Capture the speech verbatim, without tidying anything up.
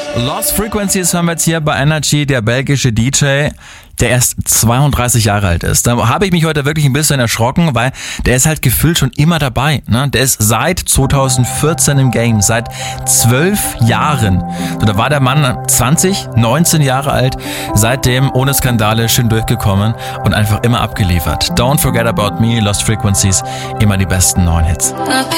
Lost Frequencies haben wir jetzt hier bei Energy, der belgische D J, der erst zweiunddreißig Jahre alt ist. Da habe ich mich heute wirklich ein bisschen erschrocken, weil der ist halt gefühlt schon immer dabei. Ne? Der ist seit zweitausendvierzehn im Game, seit zwölf Jahren. So, da war der Mann zwanzig, neunzehn Jahre alt, seitdem ohne Skandale schön durchgekommen und einfach immer abgeliefert. Don't Forget About Me, Lost Frequencies, immer die besten neuen Hits.